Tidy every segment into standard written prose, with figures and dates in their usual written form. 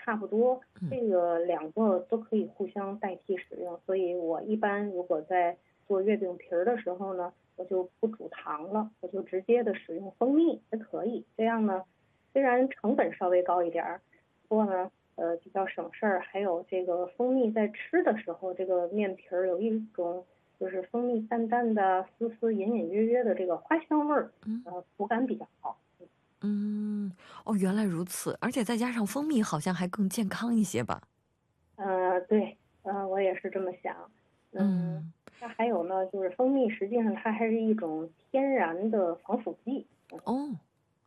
差不多，这个两个都可以互相代替使用。所以我一般如果在做月饼皮儿的时候呢，我就不煮糖了，我就直接的使用蜂蜜也可以。这样呢，虽然成本稍微高一点儿，不过呢，比较省事儿。还有这个蜂蜜在吃的时候，这个面皮儿有一种就是蜂蜜淡淡的、丝丝隐隐约约的这个花香味儿，口感比较好。 嗯，哦，原来如此，而且再加上蜂蜜好像还更健康一些吧？ 对，我也是这么想。 嗯， 那还有呢，就是蜂蜜实际上它还是一种天然的防腐剂。 哦，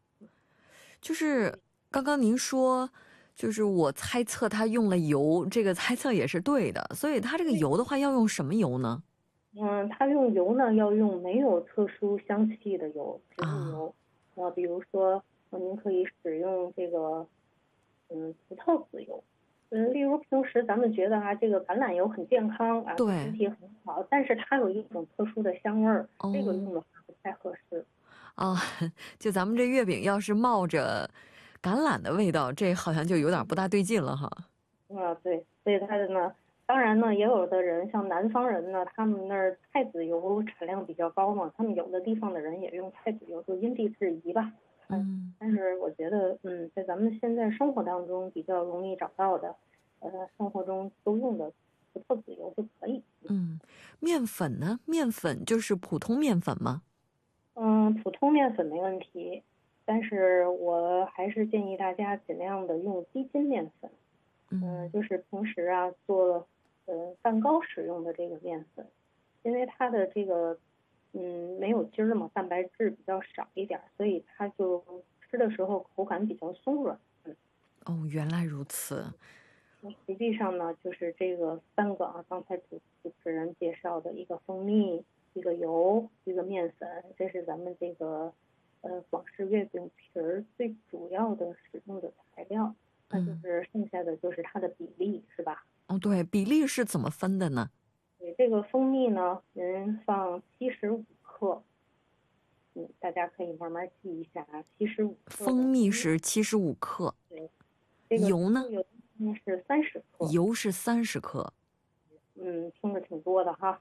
就是刚刚您说，就是我猜测它用了油，这个猜测也是对的，所以它这个油的话要用什么油呢？ 它用油呢要用没有特殊香气的油，植物啊， 油。比如说，您可以使用这个葡萄籽油。例如平时咱们觉得这个橄榄油很健康啊，对身对， 体很好，但是它有一种特殊的香味儿，这个用哦， 的话不太合适。 啊，就咱们这月饼要是冒着橄榄的味道，这好像就有点不大对劲了哈。 对，所以它的呢，当然呢，也有的人像南方人呢，他们那儿菜籽油产量比较高嘛，他们有的地方的人也用菜籽油，就因地制宜吧。 嗯但是我觉得，在咱们现在生活当中比较容易找到的，生活中都用的葡萄籽油就可以。 嗯，面粉呢？面粉就是普通面粉吗？ 普通面粉没问题，但是我还是建议大家尽量的用低筋面粉。 嗯， 就是平时做蛋糕使用的这个面粉，因为它的这个没有筋儿嘛，蛋白质比较少一点，所以它就吃的时候口感比较松软。 哦，原来如此。 那实际上呢，就是这个三个刚才主持人介绍的一个蜂蜜，一个油，一个面粉，这是咱们这个广式月饼皮儿最主要的使用的材料。那就嗯， 是剩下的就是它的比例，是吧？ 哦，对，比例是怎么分的呢？ 对，这个蜂蜜呢，您放75克，大家可以慢慢记一下75克蜂蜜的蜂蜜。 是75克， 对，这个植油呢？ 物油呢是30克。 油是30克。 听着挺多的哈。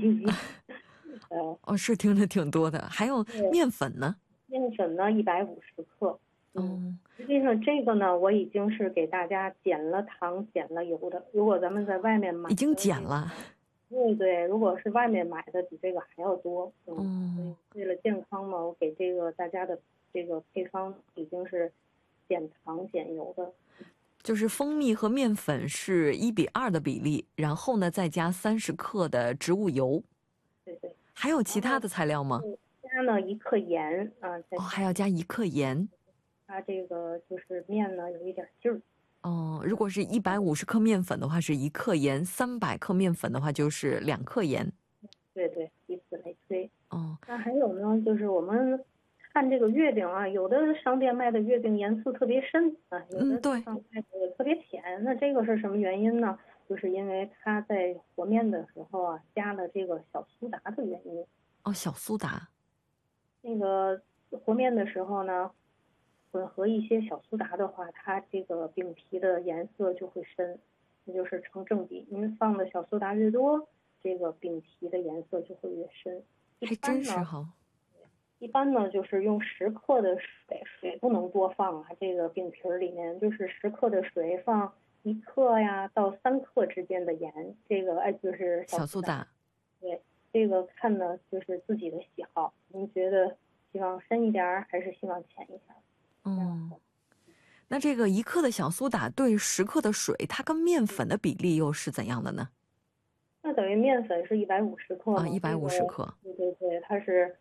哦，是听着挺多的。还有对， 面粉呢？ 面粉呢150克。 哦， 实际上这个呢，我已经是给大家减了糖、减了油的。如果咱们在外面买已经的这个， 减了。 对对，如果是外面买的，比这个还要多。所以哦， 为了健康嘛，我给这个大家的这个配方已经是减糖减油的。 就是蜂蜜和面粉是1:2的比例，然后呢再加30克的植物油。 对对。 还有其然后他的材料吗？ 加呢1克盐再哦，还加要加1克盐。 它这个就是面呢有一点劲儿。 哦，如果是150克面粉的话是1克盐，300克面粉的话就是2克盐。 对对，以此类推。 哦， 那还有呢，就是我们看这个月饼有的商店卖的月饼颜色特别深有嗯， 的地对。 方卖的特别浅。那这个是什么原因呢？就是因为它在和面的时候加了这个小苏打的原因。 哦，小苏打。 那个和面的时候呢，混合一些小苏打的话，它这个饼皮的颜色就会深，那就是成正比。您放的小苏打越多，这个饼皮的颜色就会越深。一还真般呢， 是哈。 就是用10克的水，水不能多放这个饼皮里面就是10克的水放1克到3克之间的盐，这个就是小苏打。 小苏打。 对，这个看呢就是自己的喜好，您觉得希望深一点还是希望浅一点？这样嗯， 好。 那这个1克的小苏打对10克的水，它跟面粉的比例又是怎样的呢？ 那等于面粉是150克啊， 嘛， 一百这个五十克。 对对对，它是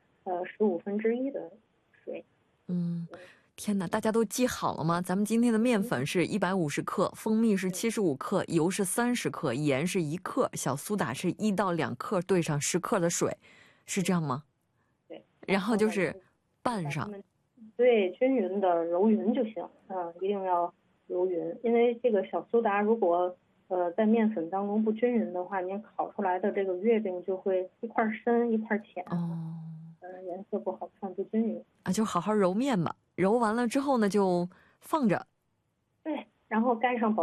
1/15的水。 嗯，天哪，大家都记好了吗？咱们今天的面粉是150克，蜂蜜是75克，油是30克，盐是1克，小苏打是1到2克，兑上10克的水，是这样吗？ 对， 然然后呢， 后就是拌上。 把它们对均匀的揉匀就行一定要揉匀，因为这个小苏打如果在面粉当中不均匀的话，您烤出来的这个月饼就会一块深一块浅哦， 颜色不好看不均匀。 啊，就好好揉面吧。揉完了之后呢，就放着。 对，然后盖上保